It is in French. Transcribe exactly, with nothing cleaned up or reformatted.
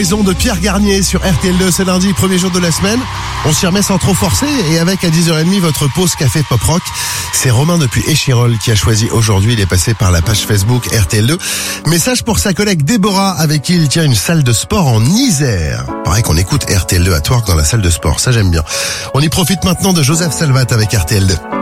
Horizon de Pierre Garnier sur R T L deux. C'est lundi, premier jour de la semaine. On s'y remet sans trop forcer et avec à dix heures trente votre pause café pop rock. C'est Romain depuis Échirol qui a choisi aujourd'hui. Il est passé par la page Facebook R T L deux. Message pour sa collègue Déborah avec qui il tient une salle de sport en Isère. Pareil qu'on écoute R T L deux à Twerk dans la salle de sport. Ça j'aime bien. On y profite maintenant de Joseph Salvat avec R T L deux.